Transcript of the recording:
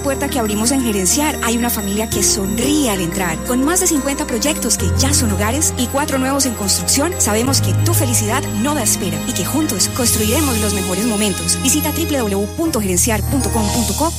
puerta que abrimos en Gerenciar, hay una familia que sonríe al entrar. Con más de 50 proyectos que ya son hogares y 4 nuevos en construcción, sabemos que tu felicidad no da espera y que juntos construiremos los mejores momentos. Visita www.gerenciar.com.co